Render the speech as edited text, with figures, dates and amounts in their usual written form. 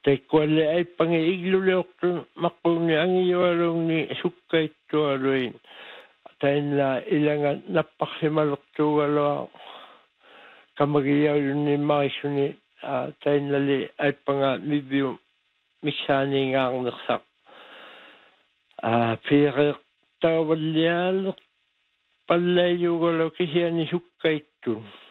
Teikualle ai pange igluleoktun makkungi angijualungi sukkaittualuin. Tainla ilanga nappaksimaluktuugalua kamagiyaulunni maisuni tainlali ai panga mibiu misani ngaarnersak. Piireertaavalliaalert pallayugalo kisiani sukkaittu.